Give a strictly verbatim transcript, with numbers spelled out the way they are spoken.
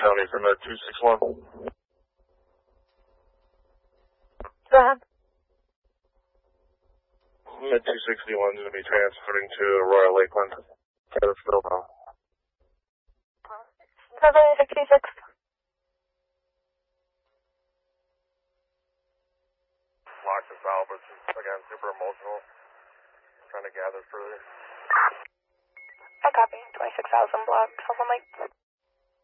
County for Med two six one. Go ahead. Med two sixty-one is going to be transferring to Royal Lakeland. Caterpillar now. seven sixty-six. Locked and salvage. Again, super emotional. Trying to gather further. I copy. twenty-six thousand block. Alpha Mike.